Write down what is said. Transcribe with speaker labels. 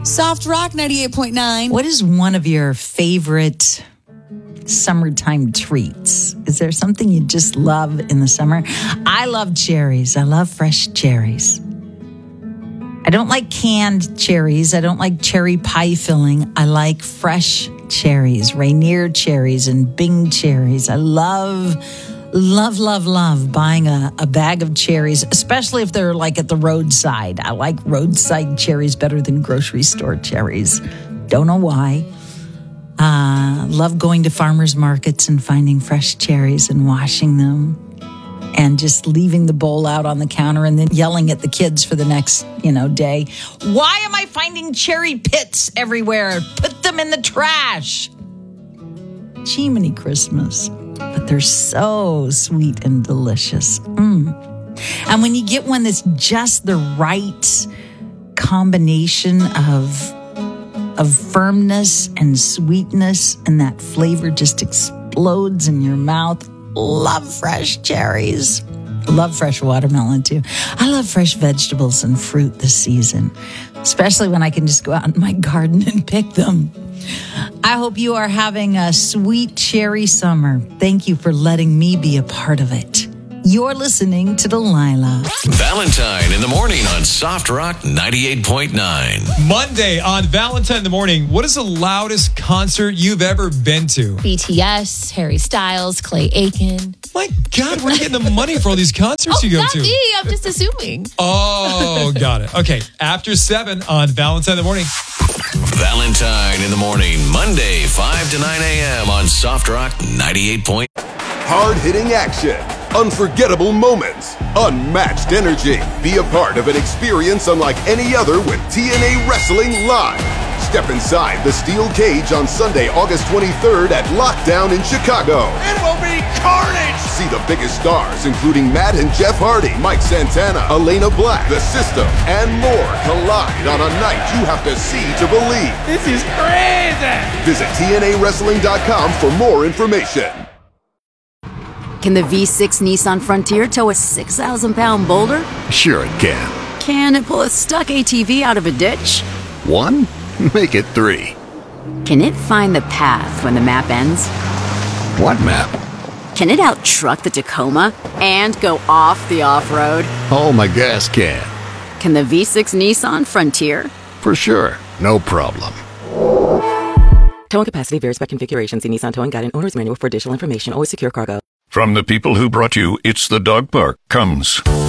Speaker 1: Soft Rock 98.9.
Speaker 2: What is one of your favorite summertime treats? Is there something you just love in the summer? I love cherries. I love fresh cherries. I don't like canned cherries. I don't like cherry pie filling. I like fresh cherries, Rainier cherries and Bing cherries. I love buying a bag of cherries, especially if they're like at the roadside. I like roadside cherries better than grocery store cherries. Don't know why. Love going to farmers markets and finding fresh cherries and washing them and just leaving the bowl out on the counter and then yelling at the kids for the next, day. Why am I finding cherry pits everywhere? Put them in the trash. Jiminy Christmas. But they're so sweet and delicious. And when you get one that's just the right combination of firmness and sweetness, and that flavor just explodes in your mouth. Love fresh cherries. Love fresh watermelon too. I love fresh vegetables and fruit this season, especially when I can just go out in my garden and pick them. I hope you are having a sweet cherry summer. Thank you for letting me be a part of it. You're listening to Delilah.
Speaker 3: Valentine in the morning on Soft Rock 98.9.
Speaker 4: Monday on Valentine in the morning, what is the loudest concert you've ever been to?
Speaker 5: BTS, Harry Styles, Clay Aiken.
Speaker 4: My God, where are you getting the money for all these concerts you go
Speaker 5: not
Speaker 4: to?
Speaker 5: me. I'm just assuming.
Speaker 4: Oh, got it. Okay, after 7 on Valentine in the morning.
Speaker 3: Valentine in the morning, Monday, 5 to 9 a.m. on Soft Rock 98.
Speaker 6: Hard-hitting action, unforgettable moments, unmatched energy. Be a part of an experience unlike any other with TNA Wrestling Live. Step inside the steel cage on Sunday, August 23rd at Lockdown in Chicago.
Speaker 7: It will be carnage!
Speaker 6: See the biggest stars, including Matt and Jeff Hardy, Mike Santana, Elena Black, The System, and more collide on a night you have to see to believe.
Speaker 7: This is crazy!
Speaker 6: Visit TNAWrestling.com for more information.
Speaker 8: Can the V6 Nissan Frontier tow a 6,000-pound boulder?
Speaker 9: Sure it can.
Speaker 8: Can it pull a stuck ATV out of a ditch?
Speaker 9: 1? Make it 3.
Speaker 8: Can it find the path when the map ends?
Speaker 9: What map?
Speaker 8: Can it out-truck the Tacoma and go off the off-road?
Speaker 9: Oh, my gas can.
Speaker 8: Can the V6 Nissan Frontier?
Speaker 9: For sure. No problem.
Speaker 10: Towing capacity varies by configuration. See Nissan Towing Guide and Owner's Manual for additional information. Always secure cargo.
Speaker 11: From the people who brought you It's the Dog Park comes